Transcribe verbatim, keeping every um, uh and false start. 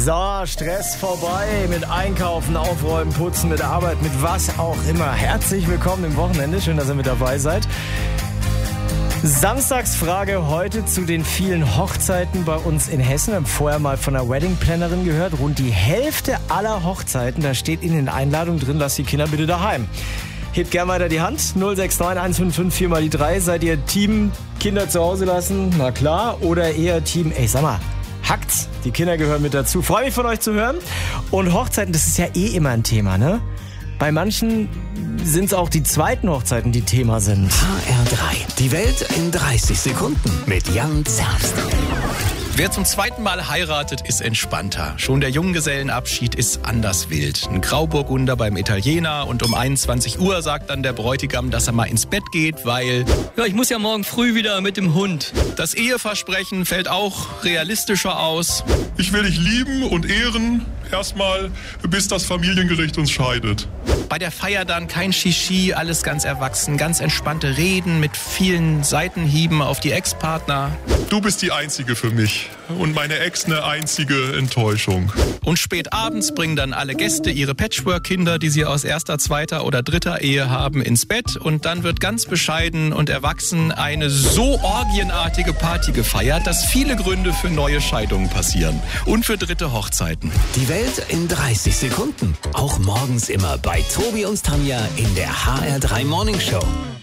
So, Stress vorbei mit Einkaufen, Aufräumen, Putzen, mit Arbeit, mit was auch immer. Herzlich willkommen im Wochenende, schön, dass ihr mit dabei seid. Samstagsfrage heute zu den vielen Hochzeiten bei uns in Hessen. Wir haben vorher mal von einer Wedding-Plannerin gehört. Rund die Hälfte aller Hochzeiten, da steht in den Einladungen drin, lasst die Kinder bitte daheim. Hebt gern weiter die Hand. null sechs neun eins fünf fünf vier mal die drei. Seid ihr Team Kinder zu Hause lassen? Na klar. Oder eher Team, ey, sag mal, hackt's. Die Kinder gehören mit dazu. Freue mich von euch zu hören. Und Hochzeiten, das ist ja eh immer ein Thema, ne? Bei manchen sind es auch die zweiten Hochzeiten, die Thema sind. H R drei. Die Welt in dreißig Sekunden mit Jan Zerbst. Wer zum zweiten Mal heiratet, ist entspannter. Schon der Junggesellenabschied ist anders wild. Ein Grauburgunder beim Italiener und um einundzwanzig Uhr sagt dann der Bräutigam, dass er mal ins Bett geht, weil... Ja, ich muss ja morgen früh wieder mit dem Hund. Das Eheversprechen fällt auch realistischer aus. Ich will dich lieben und ehren, erstmal, bis das Familiengericht uns scheidet. Bei der Feier dann kein Shishi, alles ganz erwachsen, ganz entspannte Reden mit vielen Seitenhieben auf die Ex-Partner. Du bist die Einzige für mich und meine Ex eine einzige Enttäuschung. Und spät abends bringen dann alle Gäste ihre Patchwork-Kinder, die sie aus erster, zweiter oder dritter Ehe haben, ins Bett. Und dann wird ganz bescheiden und erwachsen eine so orgienartige Party gefeiert, dass viele Gründe für neue Scheidungen passieren. Und für dritte Hochzeiten. Die Welt in dreißig Sekunden. Auch morgens immer bei Tobi und Tanja in der H R drei Morning Show.